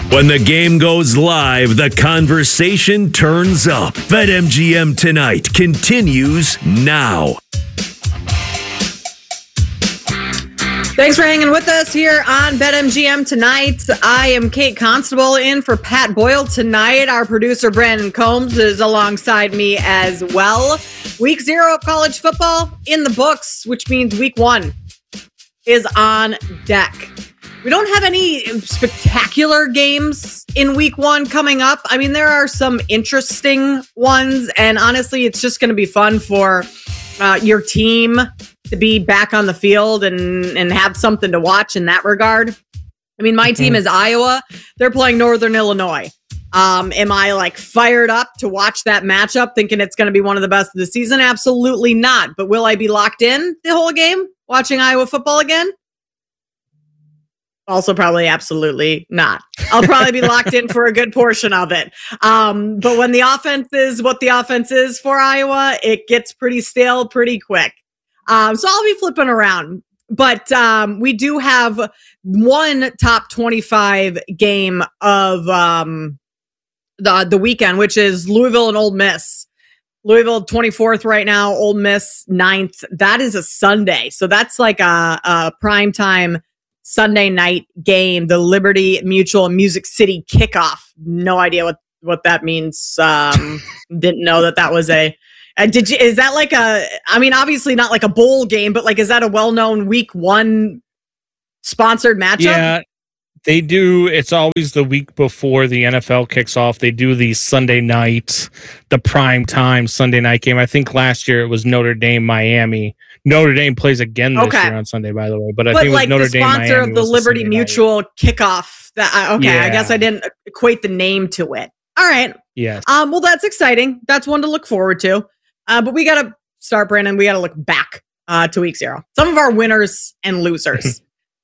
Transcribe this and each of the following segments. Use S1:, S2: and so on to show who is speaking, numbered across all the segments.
S1: When the game goes live, the conversation turns up. BetMGM Tonight continues now.
S2: Thanks for hanging with us here on BetMGM Tonight. I am Kate Constable in for Pat Boyle tonight. Our producer, Brandon Combs, is alongside me as well. Week 0 of college football in the books, which means week 1 is on deck. We don't have any spectacular games in week 1 coming up. I mean, there are some interesting ones, and honestly, it's just going to be fun for your team to be back on the field and have something to watch in that regard. I mean, my team is Iowa. They're playing Northern Illinois. Am I fired up to watch that matchup thinking it's going to be one of the best of the season? Absolutely not. But will I be locked in the whole game watching Iowa football again? Also probably absolutely not. I'll probably be locked in for a good portion of it. But when the offense is what the offense is for Iowa, it gets pretty stale pretty quick. So I'll be flipping around. But we do have one top 25 game of the weekend, which is Louisville and Ole Miss. Louisville 24th right now, Ole Miss 9th. That is a Sunday. So that's like a primetime Sunday night game, the Liberty Mutual Music City kickoff. No idea what that means. Didn't know that was a... is that like obviously not like a bowl game, but is that a well-known week 1 sponsored matchup?
S3: Yeah, they do. It's always the week before the NFL kicks off. They do the Sunday night, the prime time Sunday night game. I think last year it was Notre Dame, Miami. Notre Dame plays again this year on Sunday, by the way. But I think it was Notre Dame, Miami. The sponsor of the Liberty Mutual kickoff. I guess I didn't equate the name to it. All right. Yes.
S2: Well, that's exciting. That's one to look forward to. But we got to start, Brandon. We got to look back to week 0. Some of our winners and losers.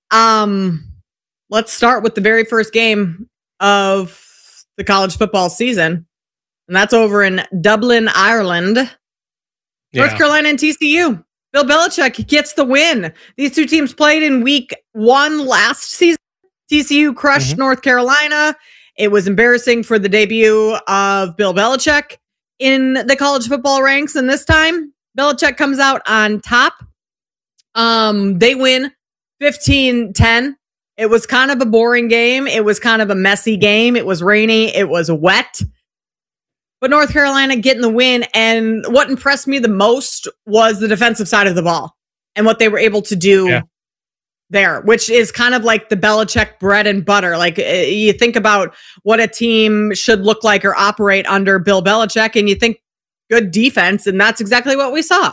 S2: Let's start with the very first game of the college football season. And that's over in Dublin, Ireland. Yeah. North Carolina and TCU. Bill Belichick gets the win. These two teams played in week 1 last season. TCU crushed North Carolina. It was embarrassing for the debut of Bill Belichick in the college football ranks, and this time Belichick comes out on top. They win 15-10. It was kind of a boring game. It was kind of a messy game. It was rainy. It was wet. But North Carolina getting the win, and what impressed me the most was the defensive side of the ball and what they were able to do there, which is kind of like the Belichick bread and butter. You think about what a team should look like or operate under Bill Belichick, and you think good defense, and that's exactly what we saw.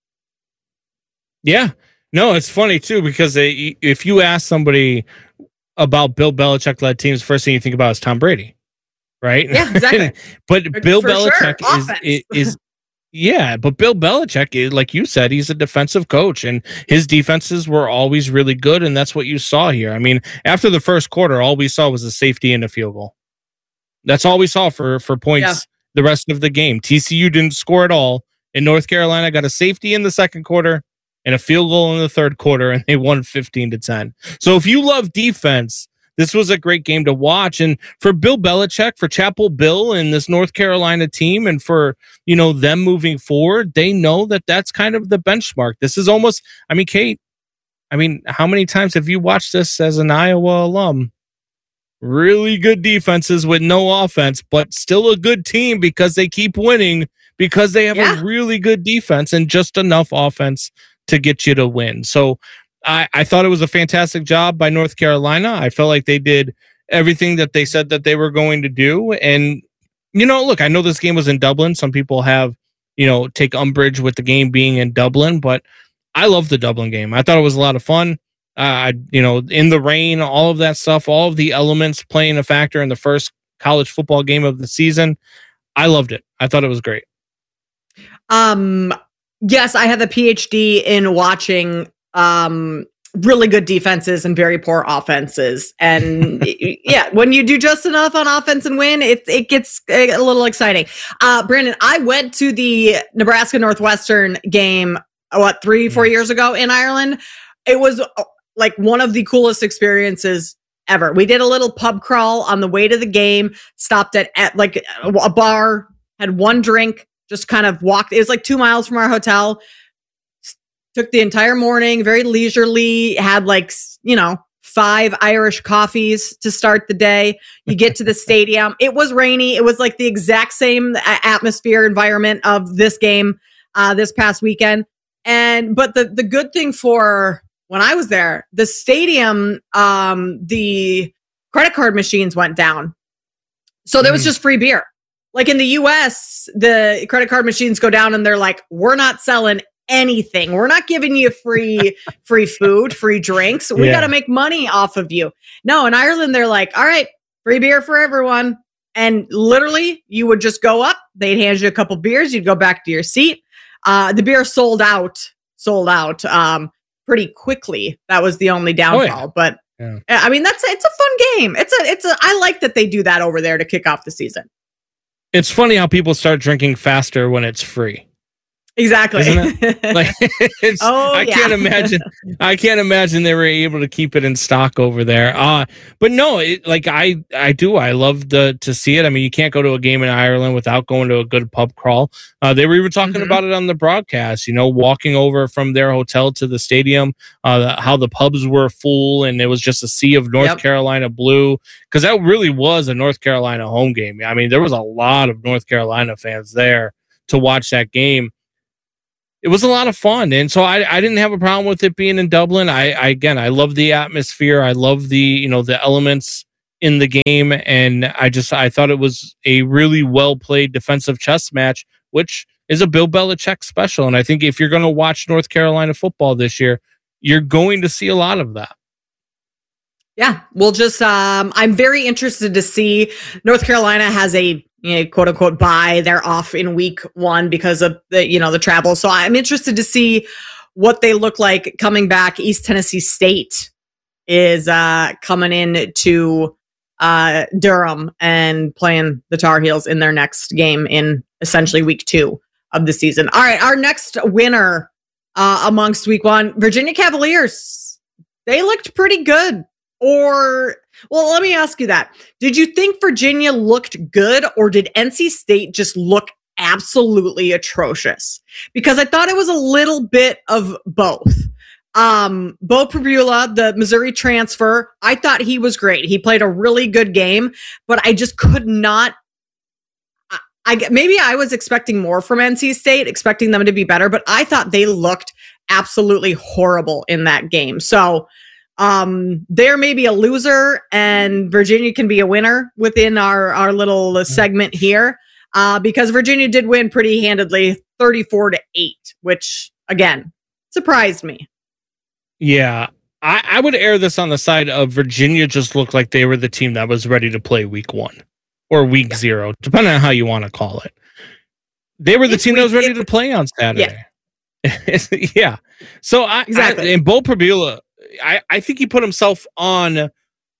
S3: Yeah. No, it's funny, too, because if you ask somebody about Bill Belichick-led teams, first thing you think about is Tom Brady, right?
S2: Yeah, exactly.
S3: But Bill Belichick is but Bill Belichick is, like you said, he's a defensive coach, and his defenses were always really good, and that's what you saw here. I mean, after the first quarter, all we saw was a safety and a field goal. That's all we saw for points the rest of the game. TCU didn't score at all, and North Carolina got a safety in the second quarter and a field goal in the third quarter, and they won 15-10. So if you love defense, this was a great game to watch. And for Bill Belichick, for Chapel Bill and this North Carolina team, and for, them moving forward, they know that that's kind of the benchmark. This is almost, Kate, how many times have you watched this as an Iowa alum? Really good defenses with no offense, but still a good team because they keep winning, because they have a really good defense and just enough offense to get you to win. So I thought it was a fantastic job by North Carolina. I felt like they did everything that they said that they were going to do. And, look, I know this game was in Dublin. Some people have, take umbrage with the game being in Dublin, but I love the Dublin game. I thought it was a lot of fun. In the rain, all of that stuff, all of the elements playing a factor in the first college football game of the season. I loved it. I thought it was great.
S2: Yes, I have a PhD in watching really good defenses and very poor offenses. And when you do just enough on offense and win, it gets a little exciting. Brandon, I went to the Nebraska Northwestern game, 3-4 years ago in Ireland. It was like one of the coolest experiences ever. We did a little pub crawl on the way to the game, stopped at like a bar, had one drink, just kind of walked. It was like 2 miles from our hotel. Took the entire morning, very leisurely, had like, 5 Irish coffees to start the day. You get to the stadium. It was rainy. It was like the exact same atmosphere environment of this game this past weekend. But the good thing for when I was there, the stadium, the credit card machines went down. So there was just free beer. Like in the US, the credit card machines go down and they're like, we're not selling anything. We're not giving you free food, free drinks. We got to make money off of you. No, in Ireland, they're like, all right, free beer for everyone. And literally you would just go up, they'd hand you a couple beers. You'd go back to your seat. The beer sold out pretty quickly. That was the only downfall. But I mean, it's a fun game. I like that they do that over there to kick off the season.
S3: It's funny how people start drinking faster when it's free.
S2: Exactly.
S3: Isn't it? Like, I can't imagine they were able to keep it in stock over there. But no, I love to see it. I mean, you can't go to a game in Ireland without going to a good pub crawl. They were even talking about it on the broadcast, walking over from their hotel to the stadium, how the pubs were full and it was just a sea of North Carolina blue, because that really was a North Carolina home game. I mean, there was a lot of North Carolina fans there to watch that game. It was a lot of fun. And so I didn't have a problem with it being in Dublin. I love the atmosphere. I love the elements in the game. And I thought it was a really well played defensive chess match, which is a Bill Belichick special. And I think if you're going to watch North Carolina football this year, you're going to see a lot of that.
S2: Yeah, we'll just, I'm very interested to see. North Carolina has a quote unquote bye. They're off in week 1 because of the travel. So I'm interested to see what they look like coming back. East Tennessee State is coming in to Durham and playing the Tar Heels in their next game in essentially week 2 of the season. All right, our next winner amongst week 1, Virginia Cavaliers. They looked pretty good. Let me ask you that. Did you think Virginia looked good, or did NC State just look absolutely atrocious? Because I thought it was a little bit of both. Bo Pribula, the Missouri transfer, I thought he was great. He played a really good game, but I just could not. Maybe I was expecting more from NC State, expecting them to be better, but I thought they looked absolutely horrible in that game. So there may be a loser and Virginia can be a winner within our little segment here, because Virginia did win pretty handedly, 34-8, which again surprised me.
S3: Yeah, I would err this on the side of Virginia just looked like they were the team that was ready to play week 1 or week 0, depending on how you want to call it. They were the team that was ready to play on Saturday. Yeah. So and Bo Pribula, I think he put himself on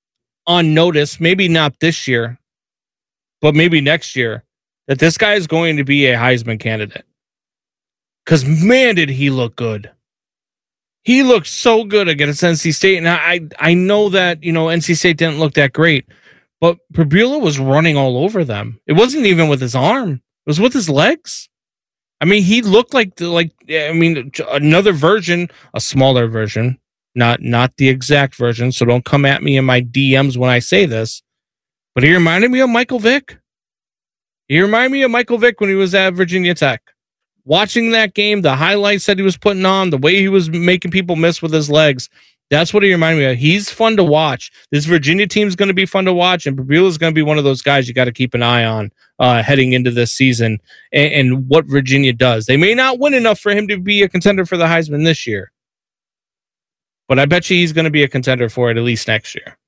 S3: notice, maybe not this year, but maybe next year, that this guy is going to be a Heisman candidate. Because, man, did he look good. He looked so good against NC State. And I know that, NC State didn't look that great, but Pribula was running all over them. It wasn't even with his arm. It was with his legs. I mean, he looked like another version, a smaller version. Not the exact version, so don't come at me in my DMs when I say this. But he reminded me of Michael Vick. He reminded me of Michael Vick when he was at Virginia Tech. Watching that game, the highlights that he was putting on, the way he was making people miss with his legs, that's what he reminded me of. He's fun to watch. This Virginia team is going to be fun to watch, and Pribula is going to be one of those guys you got to keep an eye on heading into this season and what Virginia does. They may not win enough for him to be a contender for the Heisman this year, but I bet you he's going to be a contender for it at least next year.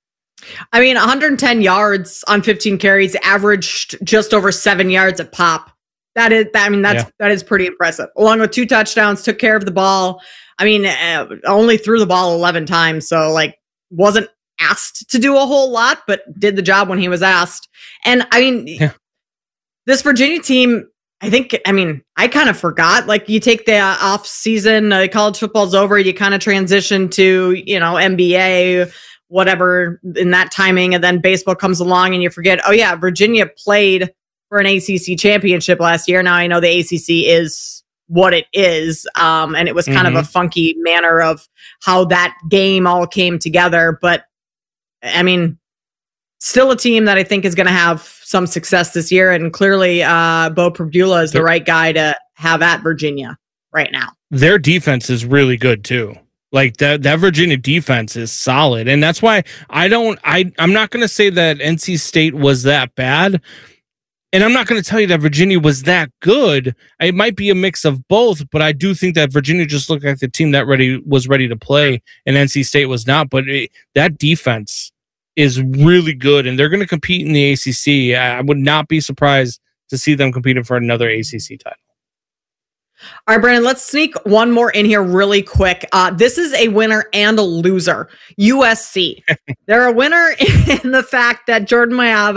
S2: I mean, 110 yards on 15 carries, averaged just over 7 yards a pop. That is pretty impressive. Along with 2 touchdowns, took care of the ball. I mean, only threw the ball 11 times, so wasn't asked to do a whole lot, but did the job when he was asked. And I mean, this Virginia team, I kind of forgot. You take the off season, college football's over, you kind of transition to, NBA, whatever in that timing. And then baseball comes along and you forget, oh yeah, Virginia played for an ACC championship last year. Now I know the ACC is what it is. And it was kind of a funky manner of how that game all came together. But I mean, still a team that I think is going to have some success this year. And clearly Bo Pribula is the right guy to have at Virginia right now.
S3: Their defense is really good too. Like that Virginia defense is solid. And that's why I'm not going to say that NC State was that bad. And I'm not going to tell you that Virginia was that good. It might be a mix of both, but I do think that Virginia just looked like the team that was ready to play, and NC State was not. But that defense is really good, and they're going to compete in the ACC. I would not be surprised to see them competing for another ACC title.
S2: All right, Brandon, let's sneak one more in here really quick. This is a winner and a loser. USC. They're a winner in the fact that Jaden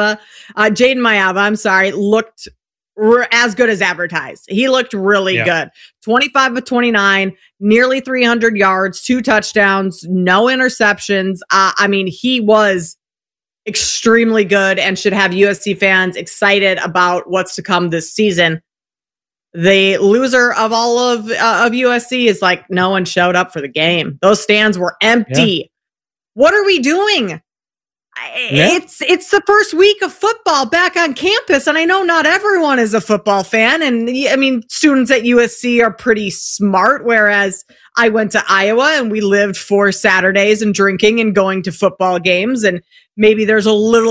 S2: Mayava, looked as good as advertised. He looked really good. 25 of 29, nearly 300 yards, 2 touchdowns, no interceptions. I mean, he was extremely good and should have USC fans excited about what's to come this season. The loser of all of USC is like, no one showed up for the game. Those stands were empty. Yeah. What are we doing? Yeah. It's the first week of football back on campus, and I know not everyone is a football fan. And I mean, students at USC are pretty smart, whereas I went to Iowa and we lived for Saturdays and drinking and going to football games, and maybe there's a little